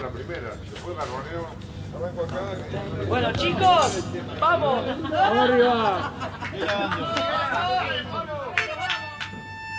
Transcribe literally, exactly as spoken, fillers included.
la primera. Después garroneo. Arranco acá. Bueno, chicos, vamos. Vamos arriba.